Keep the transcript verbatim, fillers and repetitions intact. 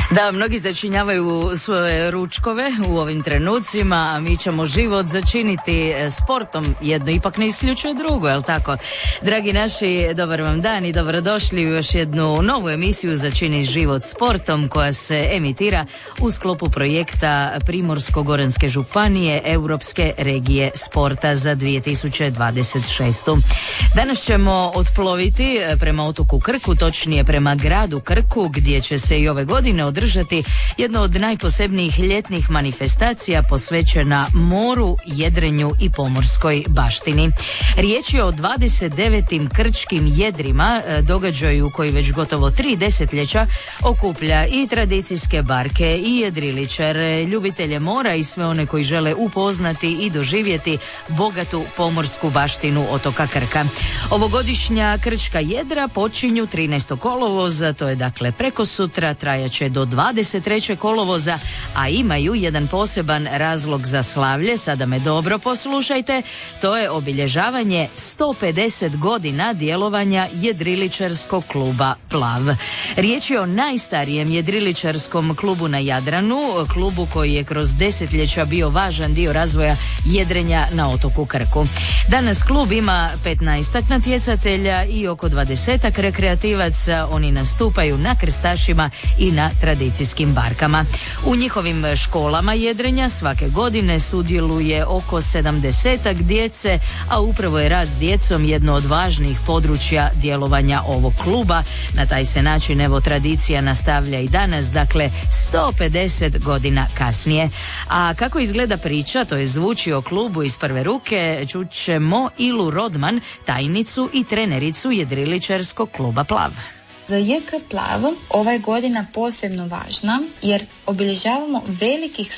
Da, mnogi začinjavaju svoje ručkove u ovim trenucima, a mi ćemo život začiniti sportom. Jedno ipak ne isključuje drugo, jel tako? Dragi naši, dobar vam dan i dobrodošli u još jednu novu emisiju Začini život sportom, koja se emitira u sklopu projekta Primorsko-goranske županije Europske regije sporta za dvije tisuće dvadeset šestu. Danas ćemo otploviti prema otoku Krku, točnije prema gradu Krku, gdje će se i ove godine održati jedno od najposebnijih ljetnih manifestacija posvećena moru, jedrenju i pomorskoj baštini. Riječ je o dvadeset devetim krčkim jedrima, događaju koji već gotovo tri desetljeća okuplja i tradicijske barke i jedriličare, ljubitelje mora i sve one koji žele upoznati i doživjeti bogatu pomorsku baštinu otoka Krka. Ovogodišnja krčka jedra počinju trinaestog kolovoza, to je dakle preko sutra, trajaće do dvadeset trećeg kolovoza, a imaju jedan poseban razlog za slavlje. Sada me dobro poslušajte, to je obilježavanje sto pedeset godina djelovanja jedriličarskog kluba Plav. Riječ je o najstarijem jedriličarskom klubu na Jadranu, klubu koji je kroz desetljeća bio važan dio razvoja jedrenja na otoku Krku. Danas klub ima petnaestak natjecatelja i oko dvadesetak rekreativaca. Oni nastupaju na krstašima i na tradicijskim barkama. U njihovim školama jedrenja svake godine sudjeluje oko sedamdesetak djece, a upravo je rad s djecom jedno od važnih područja djelovanja ovog kluba. Na taj se način evo tradicija nastavlja i danas, dakle sto pedeset godina kasnije. A kako izgleda priča, to je zvuči o klubu iz prve ruke, čućemo Ilu Rodman, tajnicu i trenericu jedriličarskog kluba Plav. Za J K Plav ova je godina posebno važna jer obilježavamo velikih